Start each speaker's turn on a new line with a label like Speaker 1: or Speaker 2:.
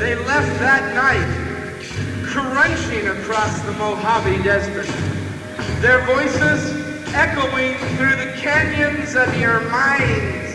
Speaker 1: They left that night, crunching across the Mojave Desert, their voices echoing through the canyons of your minds.